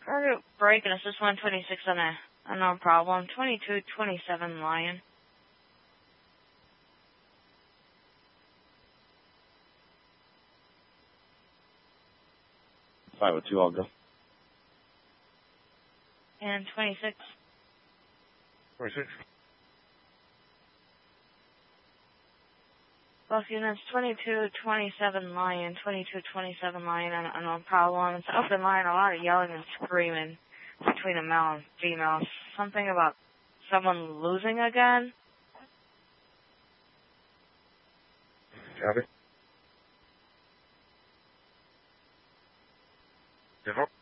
Target break and assist 126 on a unknown problem. 2227 Lion. Five with two, I'll go. And 26. 26. Both units, 2227 Lion, 2227 Lion on an unknown problem. It's an open line, a lot of yelling and screaming between a male and female. Something about someone losing again. Copy. Different.